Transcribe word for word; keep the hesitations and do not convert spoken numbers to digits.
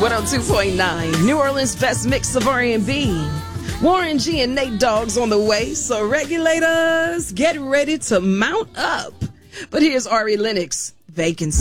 one oh two point nine, New Orleans' best mix of R and B. Warren G and Nate Dogg's on the way, so regulators, get ready to mount up. But here's Ari Lennox, Vacancy.